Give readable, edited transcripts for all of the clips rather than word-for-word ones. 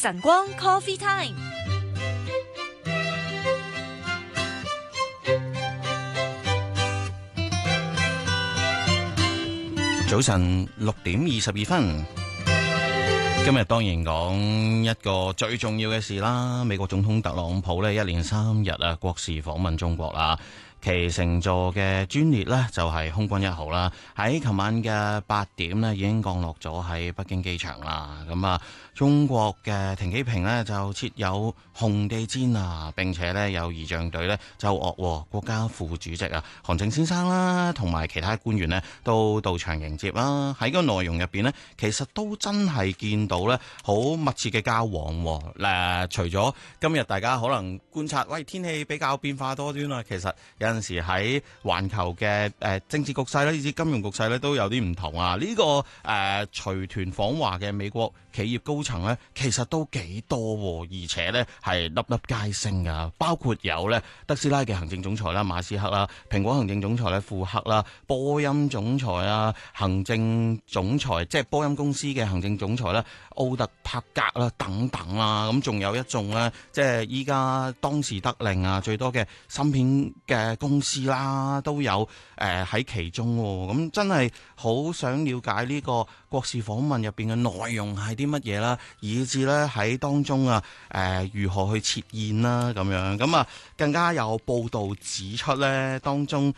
晨光 Coffee Time。 早晨6:22，今日當然講一個最重要嘅事啦。美國總統特朗普呢，一連3日國事訪問中國啦。其乘坐嘅專列呢，就係空軍1號啦，喺琴晚嘅8點呢，已經降落咗喺北京機場啦。咁啊，中國嘅停機坪呢，就設有紅地毯啊，並且呢，有儀仗隊呢，奏樂，國家副主席啊韓正先生啦，同埋其他官員呢，都到場迎接啦。喺個內容入邊呢，其實都真係見到呢好密切嘅交往。除咗今日大家可能觀察，喂，天氣比較變化多端啦，其實有陣時喺環球嘅政治局勢咧，以至金融局勢咧都有啲唔同啊！呢個隨團訪華嘅美國企業高層咧，其實都幾多，而且咧係粒粒皆星噶，包括有咧特斯拉嘅行政總裁啦馬斯克啦，蘋果行政總裁咧庫克啦，波音總裁啊行政總裁，即係波音公司嘅行政總裁啦奧特柏格啦等等啦，咁仲有一眾咧，即係依家當時得令啊最多嘅芯片嘅公司啦，都有喺其中喎。咁真係好想了解呢個國事訪問入邊嘅內容係啲乜嘢啦，以至咧喺當中啊如何去設宴啦咁樣。咁啊更加有報道指出咧，當中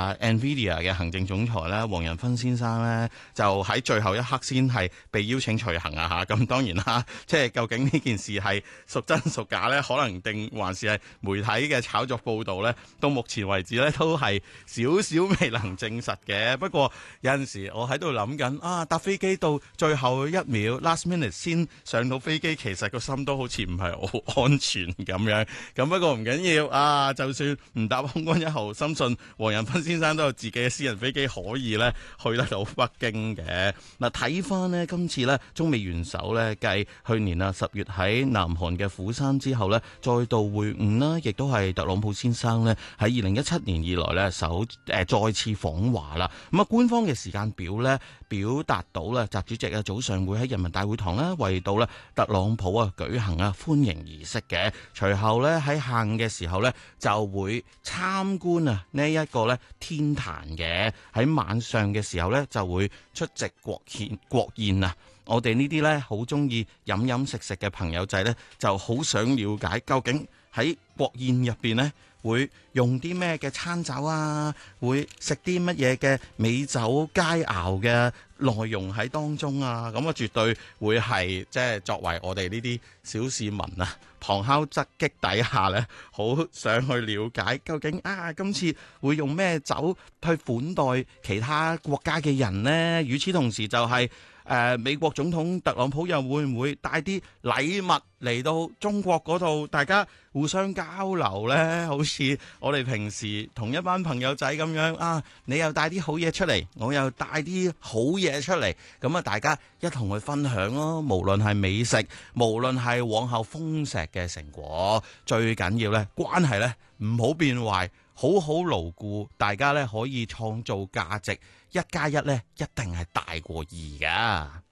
NVIDIA 嘅行政總裁咧黃仁勳先生咧就喺最後一刻先係被邀請隨行啊嚇。咁當然啦，即係究竟呢件事係屬真屬假咧，可能定還是係媒體嘅炒作報導咧，到目前為止咧都係少少未能證實嘅。不過有陣時我喺度諗緊搭飛機到最後一秒 last minute 先上到飛機，其實個心都好似唔係好安全咁樣。咁不過唔緊要就算唔搭空軍1號，深信黃仁勳先生都有自己嘅私人飛機可以咧去得到北京嘅。嗱，睇翻呢今次咧中美元首咧繼去年10月喺南韓嘅釜山之後咧再度會晤啦，亦都係特朗普先生咧喺2017年以來咧再次訪華啦。咁官方嘅時間表咧表達到咧習主席早上會喺人民大會堂咧為到咧特朗普舉行歡迎儀式嘅，隨後咧喺下午嘅時候咧就會參觀呢一個咧天壇嘅，喺晚上嘅時候咧就會出席國宴啊！我哋呢啲咧好中意飲飲食食嘅朋友仔咧就好想了解究竟喺國宴入邊咧會用啲咩嘅餐酒啊，會食啲乜嘢嘅美酒佳肴嘅內容喺當中啊，咁絕對會係即係作為我哋呢啲小市民旁敲側擊底下咧，好想去了解究竟今次會用咩酒去款待其他國家嘅人呢？與此同時就係美國總統特朗普又會唔會帶啲禮物嚟到中國嗰度，大家互相交流呢？好似我哋平時同一班朋友仔咁樣你又帶啲好嘢出嚟，我又帶啲好嘢出嚟，咁大家一同去分享咯。無論係美食，無論係往後豐碩嘅成果，最緊要呢關係呢唔好變壞，好好牢固，大家呢可以創造價值，1+1呢一定係大過2㗎。